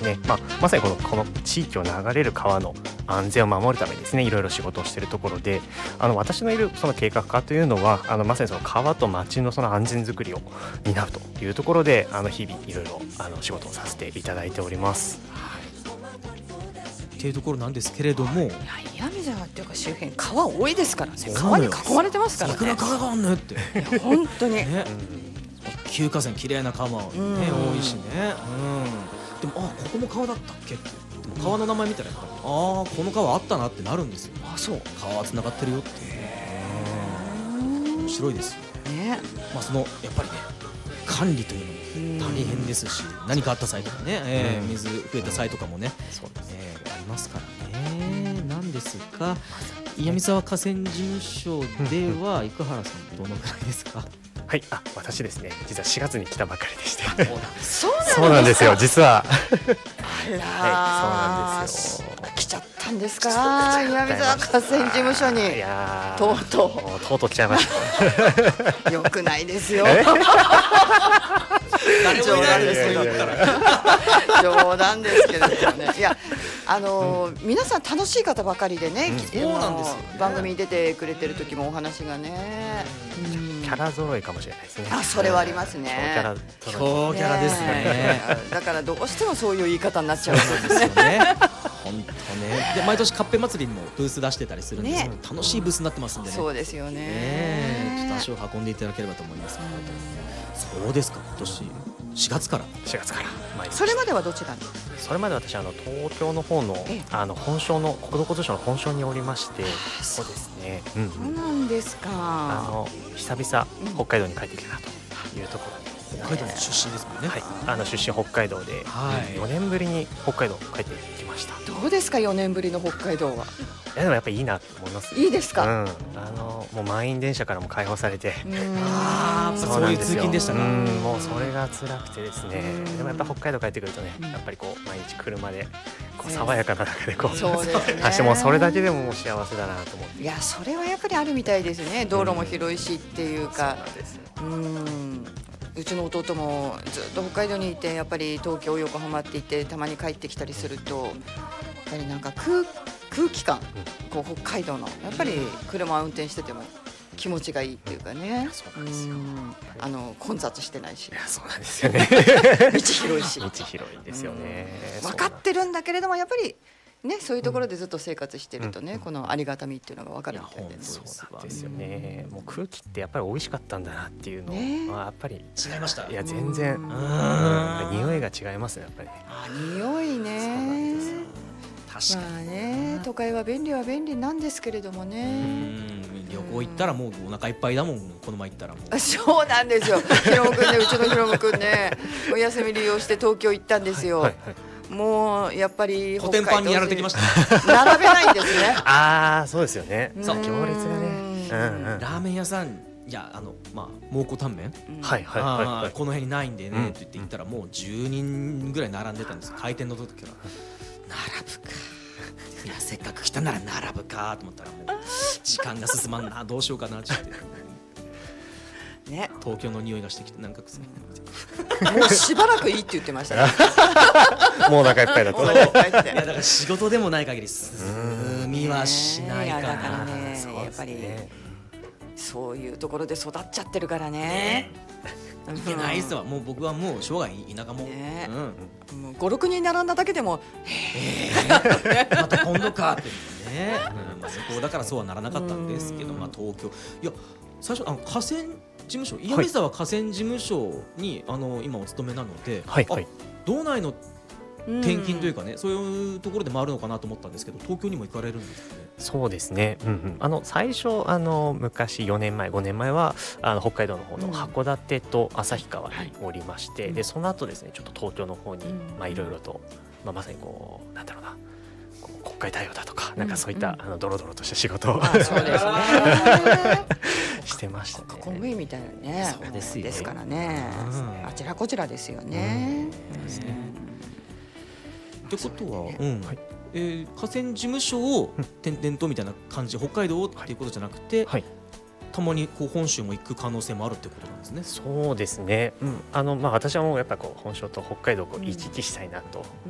ですね、まさにこの地域を流れる川の安全を守るためにですね、いろいろ仕事をしているところで、私のいるその計画課というのはまさにその川と町のその安全づくりを担うというところで日々いろいろ仕事をさせていただいております。 っていうところなんですけれども、 岩見沢っていうか周辺川多いですからね。川に囲まれてますからね。 桜川があんねって本当に、 ね、旧河川綺麗な川も、ね、多いしね、でもここも川だったっけって、でも川の名前見たらやっぱりこの川あったなってなるんですよ。 そう川はつながってるよって、面白いですよね。そのやっぱりね、管理というのも大変ですし、何かあった際とかね、水増えた際とかもね、ありますからね。なんですが、岩見沢河川事務所では生原さんどのくらいですか？ はい、私ですね、実は4月に来たばかりでして。 そうなんですよ、実は。 そうなんですよ。来ちゃったんですか、岩見沢河川事務所に。とうとう来ちゃいました。 よくないですよ。 誰もいないですよ、言ったら。 冗談ですけれどもね。いや、皆さん楽しい方ばかりでね、番組に出てくれてる時もお話がね、 キャラ揃いかもしれないですね。 それはありますね。 強キャラですね。 だからどうしてもそういう言い方になっちゃうんですよね。本当ね。で、毎年カッペ祭りにもブース出してたりするんですけど、楽しいブースになってますんでね。 そうですよね。 ちょっと足を運んでいただければと思います。そうですか、今年4月から。 それまではどちらに？ それまで私東京の方の本省の国土交通省の本省におりまして。そうですね。 そうなんですか。 久々北海道に帰ってきたなというところで。 北海道の出身ですもんね。 はい、出身北海道で4年ぶりに北海道帰ってきました。 どうですか、4年ぶりの北海道は？ でもやっぱりいいなと思います。 いいですか？ もう満員電車からも解放されて、 そういう通勤でしたか。 もうそれが辛くてですね。でもやっぱ北海道帰ってくるとね、やっぱり毎日車で爽やかな中で走って、もうそれだけでも幸せだなと思って。 いや、それはやっぱりあるみたいですね。道路も広いしっていうか。うちの弟もずっと北海道にいて、やっぱり東京横浜っていてたまに帰ってきたりすると、やっぱりなんか空気感、北海道のやっぱり車を運転してても気持ちがいいっていうかね。混雑してないし。 そうなんですよね。 道広いし。 道広いですよね。 分かってるんだけれども、やっぱりね、そういうところでずっと生活してるとね、このありがたみっていうのが分かるみたいで。 そうなんですよね。もう空気ってやっぱり美味しかったんだなっていうのはやっぱり違いました。 いや、全然匂いが違いますね、やっぱり。 匂いね。確かにね、都会は便利は便利なんですけれどもね。 旅行行ったらもうお腹いっぱいだもん、この前行ったらもう。 そうなんですよ。ひろむくんね、うちのひろむくんね、お休み利用して東京行ったんですよ。もうやっぱりコテンパンにやられてきました。 並べないんですね。 そうですよね。行列がね。 ラーメン屋さん、いや蒙古タンメン、この辺にないんでねって言って行ったら、もう10人ぐらい並んでたんです。開店の時から並ぶか、いやせっかく来たなら並ぶかと思ったら、もう時間が進まんな、どうしようかなってね、東京の匂いがしてきて、なんか臭いな。 もうしばらくいいって言ってましたね。 もうお腹いっぱいだと。 いや、だから仕事でもない限り進みはしないから。 だからね、やっぱりそういうところで育っちゃってるからね。 いけないっすわ。もう僕はもう生涯田舎も 5、6人並んだだけでもまた今度かってね。そこだからそうはならなかったんですけど、東京、いや最初河川事務所、岩見沢河川事務所に今お勤めなので、道内の転勤というかね、そういうところで回るのかなと思ったんですけど、東京にも行かれるんですね。 そうですね。最初昔4年前5年前は北海道の方の函館と旭川におりまして、でその後ですね、ちょっと東京の方にいろいろとまさになんだろうな、国会対応だとか、なんかそういったドロドロとした仕事をしてましたね。 公務員みたいなね。そうですからね。あちらこちらですよね。 ってことは、河川事務所を転々とみたいな感じ、北海道っていうことじゃなくて、たまに本州も行く可能性もあるってことなんですね。 そうですね。私はもうやっぱ本州と北海道を行き来したいなと